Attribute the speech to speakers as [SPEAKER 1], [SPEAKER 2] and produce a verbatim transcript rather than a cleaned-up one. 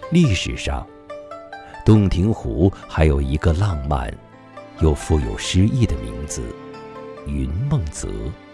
[SPEAKER 1] 历史上，洞庭湖还有一个浪漫又富有诗意的名字——云梦泽。